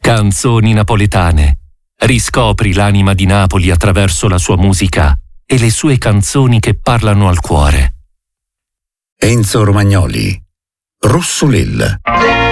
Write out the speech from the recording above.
Canzoni napoletane. Riscopri l'anima di Napoli attraverso la sua musica e le sue canzoni che parlano al cuore. Enzo Romagnoli, Rossulella.